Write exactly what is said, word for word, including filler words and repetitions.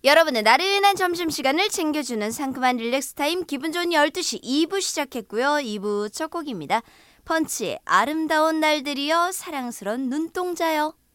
여러분의 나른한 점심시간을 챙겨주는 상큼한 릴렉스 타임 기분 좋은 열두 시 이 부 시작했고요. 이 부 첫 곡입니다. 펀치의 아름다운 날들이여 사랑스런 눈동자여.